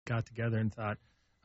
got together and thought,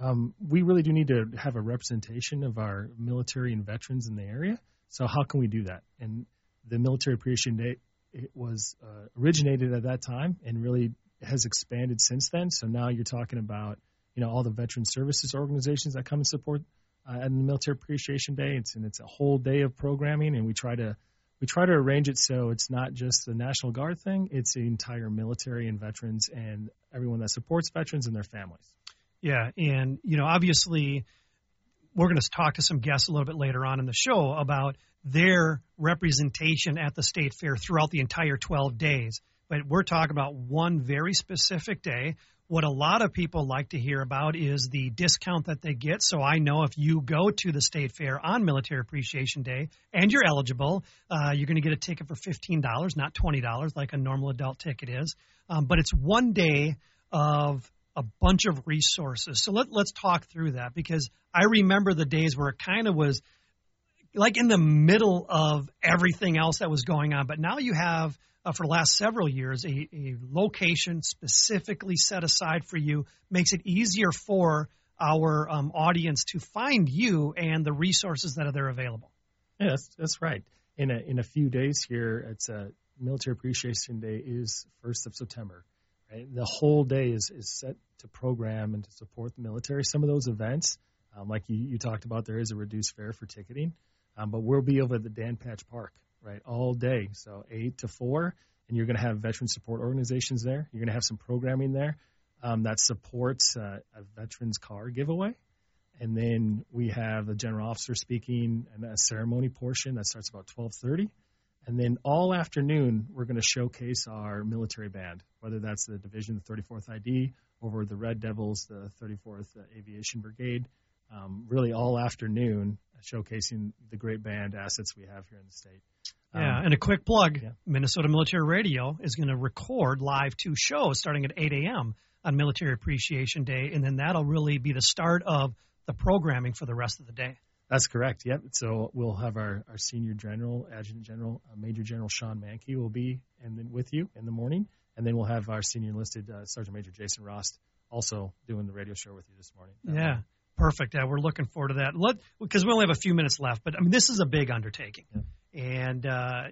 we really do need to have a representation of our military and veterans in the area. So how can we do that? And the Military Appreciation Day, it was originated at that time and really has expanded since then. So now you're talking about, all the veteran services organizations that come and support at the Military Appreciation Day. It's a whole day of programming, and we try to arrange it so it's not just the National Guard thing, it's the entire military and veterans and everyone that supports veterans and their families. Yeah, and, obviously we're going to talk to some guests a little bit later on in the show about their representation at the State Fair throughout the entire 12 days. But we're talking about one very specific day. What a lot of people like to hear about is the discount that they get. So I know if you go to the State Fair on Military Appreciation Day and you're eligible, you're going to get a ticket for $15, not $20 like a normal adult ticket is. But it's one day of a bunch of resources. So let's talk through that, because I remember the days where it kind of was like in the middle of everything else that was going on. But now you have, for the last several years, a location specifically set aside for you, makes it easier for our audience to find you and the resources that are there available. Yeah, that's right. In a few days here, it's Military Appreciation Day is 1st of September. Right? The whole day is set to program and to support the military. Some of those events, like you talked about, there is a reduced fare for ticketing, but we'll be over at the Dan Patch Park, right, all day, so 8 to 4, and you're going to have veteran support organizations there. You're going to have some programming there that supports a veterans car giveaway, and then we have the general officer speaking and a ceremony portion that starts about 12:30. And then all afternoon, we're going to showcase our military band, whether that's the division, the 34th ID, over the Red Devils, the 34th Aviation Brigade, really all afternoon showcasing the great band assets we have here in the state. And a quick plug, Minnesota Military Radio is going to record live 2 shows starting at 8 a.m. on Military Appreciation Day, and then that'll really be the start of the programming for the rest of the day. That's correct. Yep. So we'll have our senior general, adjutant general, Major General Sean Mankey will be with you in the morning. And then we'll have our senior enlisted Sergeant Major Jason Rost also doing the radio show with you this morning. Yeah, perfect. We're looking forward to that. Because we only have a few minutes left, but this is a big undertaking. Yeah. And,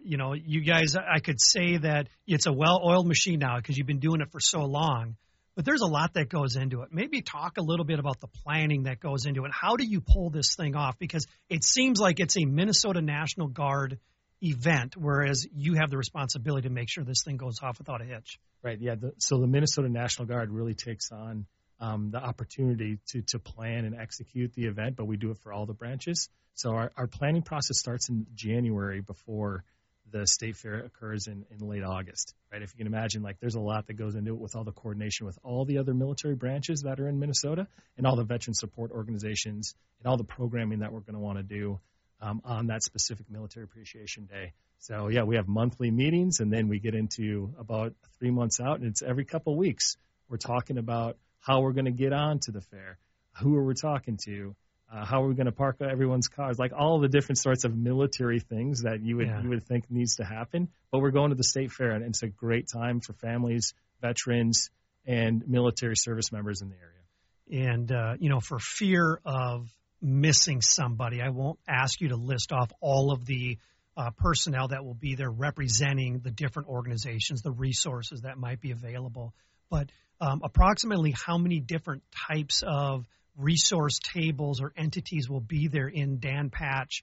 you guys, I could say that it's a well-oiled machine now because you've been doing it for so long. But there's a lot that goes into it. Maybe talk a little bit about the planning that goes into it. How do you pull this thing off? Because it seems like it's a Minnesota National Guard event, whereas you have the responsibility to make sure this thing goes off without a hitch. Right, yeah. So the Minnesota National Guard really takes on the opportunity to plan and execute the event, but we do it for all the branches. So our planning process starts in January before the State Fair occurs in late August, right? If you can imagine, there's a lot that goes into it with all the coordination with all the other military branches that are in Minnesota and all the veteran support organizations and all the programming that we're going to want to do on that specific Military Appreciation Day. So, yeah, we have monthly meetings, and then we get into about 3 months out, and it's every couple of weeks. We're talking about how we're going to get on to the fair, who are we talking to, how are we going to park everyone's cars, all the different sorts of military things that you would think needs to happen. But we're going to the State Fair, and it's a great time for families, veterans, and military service members in the area. And, for fear of missing somebody, I won't ask you to list off all of the personnel that will be there representing the different organizations, the resources that might be available. But approximately how many different types of resource tables or entities will be there in Dan Patch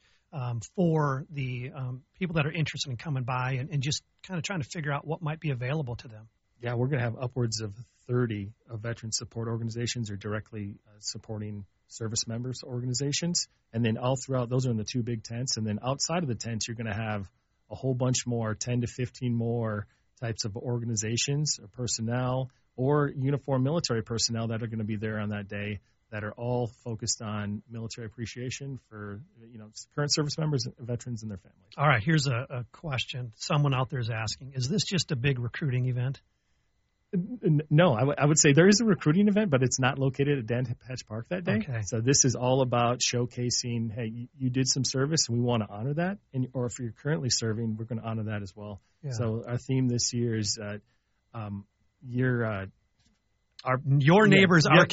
for the people that are interested in coming by and just kind of trying to figure out what might be available to them? Yeah, we're going to have upwards of 30 veteran support organizations or directly supporting service members organizations. And then all throughout, those are in the 2 big tents. And then outside of the tents, you're going to have a whole bunch more, 10 to 15 more types of organizations or personnel or uniformed military personnel that are going to be there on that day that are all focused on military appreciation for current service members, veterans, and their families. All right, here's a question. Someone out there is asking, is this just a big recruiting event? No, I would say there is a recruiting event, but it's not located at Dan Patch Park that day. Okay. So this is all about showcasing, hey, you did some service, and we want to honor that. Or if you're currently serving, we're going to honor that as well. Yeah. So our theme this year is your neighbors are